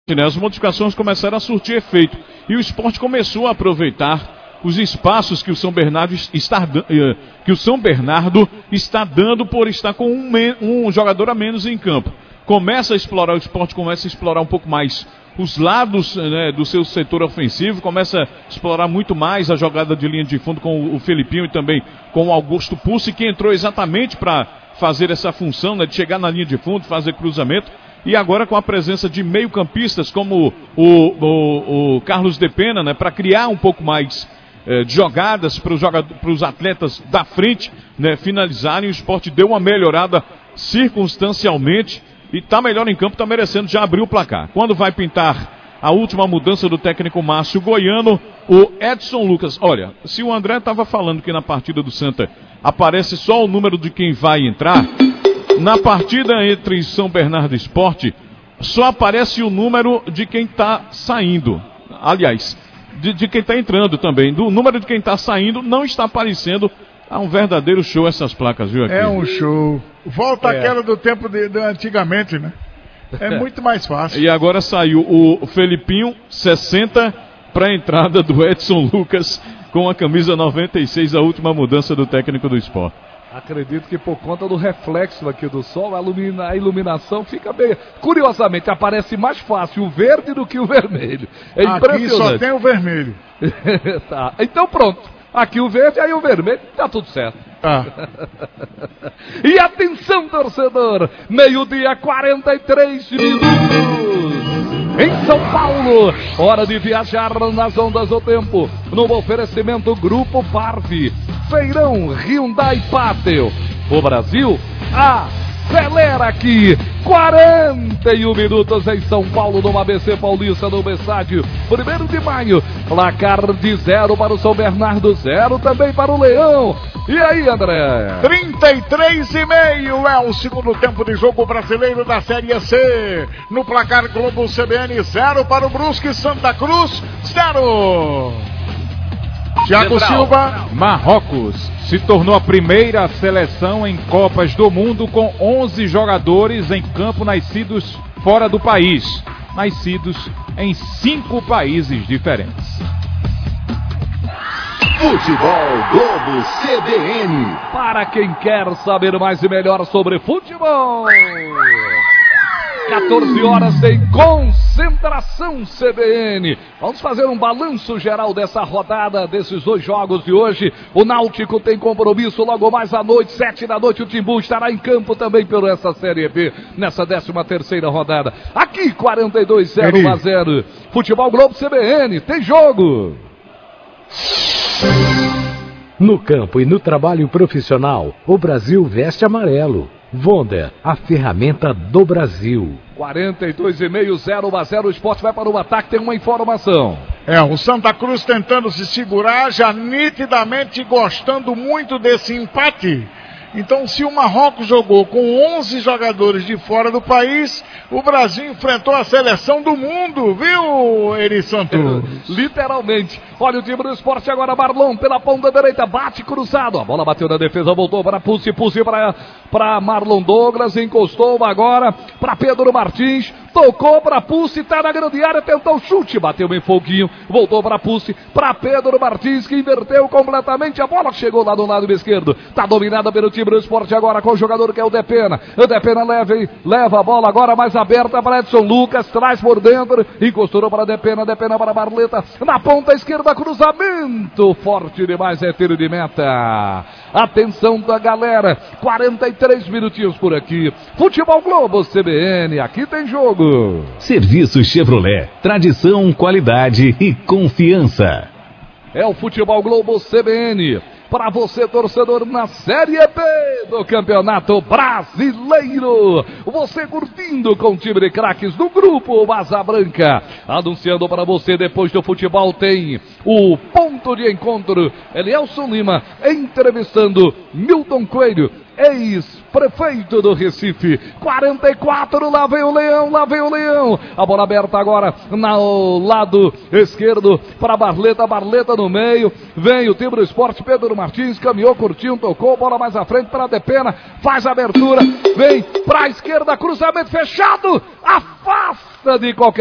As modificações começaram a surtir efeito e o Sport começou a aproveitar os espaços que o São Bernardo está dando por estar com um jogador a menos em campo. O Sport começa a explorar um pouco mais os lados, né, do seu setor ofensivo, começa a explorar muito mais a jogada de linha de fundo com o Felipinho e também com o Augusto Pussi, que entrou exatamente para fazer essa função, né, de chegar na linha de fundo, fazer cruzamento. E agora com a presença de meio-campistas como o Carlos de Pena, né, para criar um pouco mais de jogadas para os atletas da frente, né, finalizarem. O Sport deu uma melhorada circunstancialmente e está melhor em campo, está merecendo já abrir o placar. Quando vai pintar a última mudança do técnico Márcio Goiano, o Edson Lucas. Olha, se o André estava falando que na partida do Santa aparece só o número de quem vai entrar, na partida entre São Bernardo e Sport, só aparece o número de quem está saindo. Aliás, de quem está entrando também. Do número de quem está saindo não está aparecendo. Um verdadeiro show essas placas, viu? Aqui. É um show. Volta aquela do tempo de antigamente, né? É muito mais fácil. E agora saiu o Felipinho, 60, para a entrada do Edson Lucas, com a camisa 96, a última mudança do técnico do Sport. Acredito que por conta do reflexo aqui do sol, a iluminação fica bem... Curiosamente, aparece mais fácil o verde do que o vermelho. É impressionante. Aqui só tem o vermelho. Tá. Então pronto. Aqui o verde, aí o vermelho. Tá tudo certo. E atenção, torcedor. 12h, 43 minutos. Em São Paulo, hora de viajar nas ondas do tempo. No oferecimento Grupo Parve, Feirão Hyundai Pátio. O Brasil acelera aqui. 41 minutos em São Paulo, no ABC Paulista, no estádio 1º de maio. Placar de 0 para o São Bernardo, 0 também para o Leão. E aí, André? 33,5 é o segundo tempo de jogo brasileiro da Série C. No placar Globo CBN, 0 para o Brusque Santa Cruz, 0. Thiago Silva. Marrocos se tornou a primeira seleção em Copas do Mundo com 11 jogadores em campo nascidos fora do país, nascidos em 5 países diferentes. Futebol Globo CBN. Para quem quer saber mais e melhor sobre futebol. 14 horas em concentração CBN. Vamos fazer um balanço geral dessa rodada, desses 2 jogos de hoje. O Náutico tem compromisso logo mais à noite, 7 da noite. O Timbu estará em campo também por essa Série B, nessa 13ª rodada. Aqui, 42-0. Futebol Globo CBN, tem jogo. No campo e no trabalho profissional, o Brasil veste amarelo. Wonder, a ferramenta do Brasil. 42,5, 0-0, o Sport vai para o ataque, tem uma informação. O Santa Cruz tentando se segurar, já nitidamente gostando muito desse empate. Então, se o Marrocos jogou com 11 jogadores de fora do país, o Brasil enfrentou a seleção do mundo, viu, Eri Santos? Literalmente. Olha o time do Sport agora, Marlon pela ponta direita, bate cruzado. A bola bateu na defesa, voltou para Pussi para Marlon Douglas, encostou agora para Pedro Martins, tocou para Pussi, tá na grande área, tentou o chute, bateu bem foguinho, voltou para Pussi, para Pedro Martins, que inverteu completamente, a bola chegou lá do lado esquerdo, tá dominada pelo time do Sport agora com o jogador que é o Depena. O Depena leva a bola agora mais aberta para Edson Lucas, traz por dentro, encostou para Depena para Barleta, na ponta esquerda, cruzamento, forte demais, é tiro de meta. Atenção da galera, 43 minutinhos por aqui. Futebol Globo CBN, aqui tem jogo. Serviço Chevrolet, tradição, qualidade e confiança. É o Futebol Globo CBN. Para você, torcedor, na Série B do Campeonato Brasileiro. Você curtindo com o time de craques do Grupo Asa Branca. Anunciando para você, depois do futebol, tem o ponto de encontro. Elielson Lima entrevistando Milton Coelho, ex-prefeito do Recife. 44, lá vem o Leão. A bola aberta agora no lado esquerdo para Barleta no meio. Vem o time do Sport, Pedro Martins, caminhou, curtiu, tocou, bola mais à frente para Depena, faz a abertura, vem para a esquerda, cruzamento fechado, afasta de qualquer